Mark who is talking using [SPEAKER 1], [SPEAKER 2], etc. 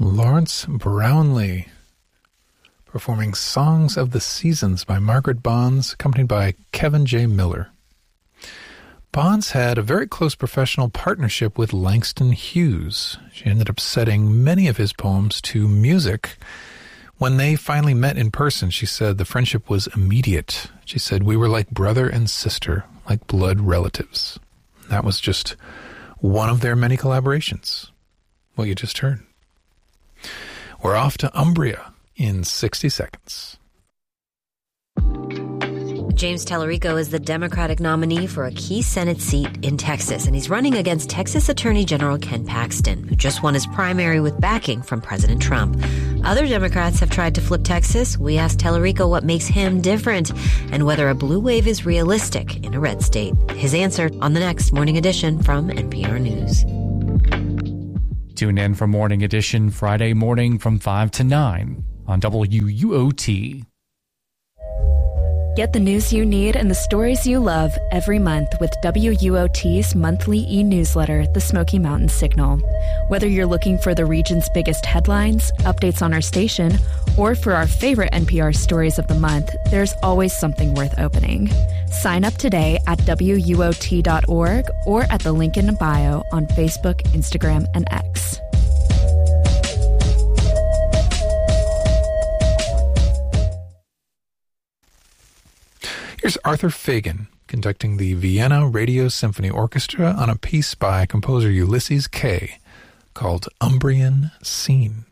[SPEAKER 1] Lawrence Brownlee performing Songs of the Seasons by Margaret Bonds, accompanied by Kevin J. Miller. Bonds had a very close professional partnership with Langston Hughes. She ended up setting many of his poems to music. When they finally met in person, she said the friendship was immediate. She said, "We were like brother and sister, like blood relatives." That was just one of their many collaborations. What you just heard. We're off to Umbria in 60 seconds.
[SPEAKER 2] James Tallarico is the Democratic nominee for a key Senate seat in Texas, and he's running against Texas Attorney General Ken Paxton, who just won his primary with backing from President Trump. Other Democrats have tried to flip Texas. We asked Tallarico what makes him different and whether a blue wave is realistic in a red state. His answer on the next Morning Edition from NPR News.
[SPEAKER 3] Tune in for Morning Edition Friday morning from 5 to 9 on WUOT.
[SPEAKER 4] Get the news you need and the stories you love every month with WUOT's monthly e-newsletter, The Smoky Mountain Signal. Whether you're looking for the region's biggest headlines, updates on our station, or for our favorite NPR stories of the month, there's always something worth opening. Sign up today at WUOT.org or at the link in bio on Facebook, Instagram, and X.
[SPEAKER 1] Here's Arthur Fagan conducting the Vienna Radio Symphony Orchestra on a piece by composer Ulysses Kay called Umbrian Scene.